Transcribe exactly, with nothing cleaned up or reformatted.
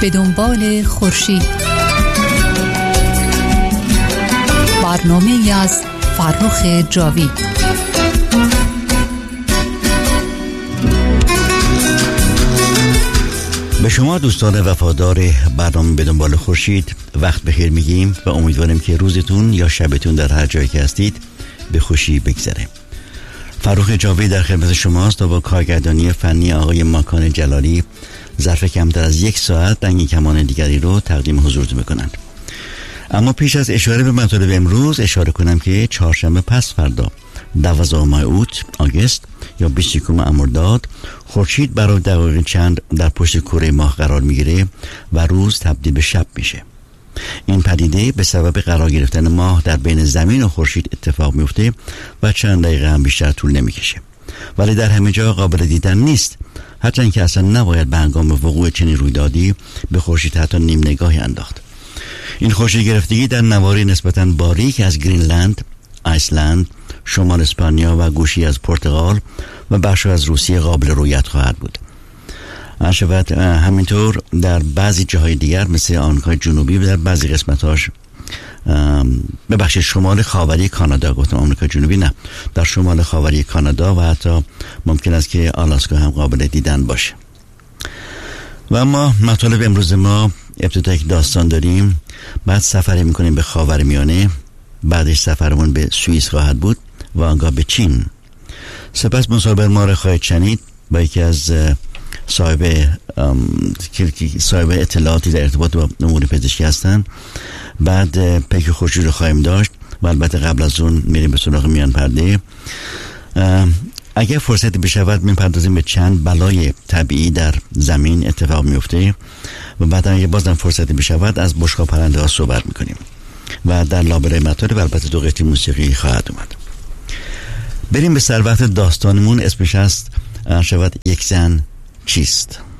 به دنبال خورشید، برنامه‌ای از فرخ جاوید. به شما دوستان وفادار برنامه به دنبال خورشید وقت بخیر میگیم و امیدواریم که روزتون یا شبتون در هر جایی که هستید به خوشی بگذره. فرخ جاوید در خدمت شماست تا با کارگردانی فنی آقای ماکان جلالی ظرف کمتر از یک ساعت رنگین کمان دیگری رو تقدیم حضورتون میکنند. اما پیش از اشاره به مطالب امروز اشاره کنم که چهارشنبه پس فردا دوازدهم ماه اوت آگوست یا بیست و یک مرداد خورشید برای دقایق چند در پشت کره ماه قرار میگیره و روز تبدیل به شب میشه. این پدیده به سبب قرار گرفتن ماه در بین زمین و خورشید اتفاق میفته و چند دقیقه هم بیشتر طول نمیکشه، ولی در همه جا قابل دیدن نیست، هرچند که اصلا نباید به هنگام وقوع چنین رویدادی به خورشید حتی نیم نگاهی انداخت. این خورشید گرفتگی در نواحی نسبتاً باریک از گرینلند، آیسلند، شمال اسپانیا و گوشی از پرتغال و بخشی از روسیه قابل رؤیت خواهد بود. شود همینطور در بعضی جاهای دیگر مثل آمریکای جنوبی و در بعضی قسمتاش به بخش شمال خاوری کانادا، گفتم آمریکا جنوبی نه، در شمال خاوری کانادا و حتی ممکن است که آلاسکا هم قابل دیدن باشه. و اما مطالب امروز ما ابتدا یک داستان داریم، بعد سفر میکنیم به خاورمیانه، بعدش سفرمون به سوئیس خواهد بود و آنگاه به چین. سپس مصاحبه ما را خواهید شنید با یکی از صاحب صاحب اطلاعاتی در ارتباط با امور پزشکی هستند. بعد پیک خورشید رو خواهیم داشت و البته قبل از اون میریم به سراغ میان پرده. اگر فرصتی بشود میپردازیم به چند بلای طبیعی در زمین اتفاق میفته و بعد اگه بازم فرصتی بشود از بشقاب پرنده ها صحبت میکنیم و در لابلای مطالب البته دو قطعه موسیقی خواهد اومد. بریم به سر وقت داستانمون. اسمش هست شود یک زن چیست.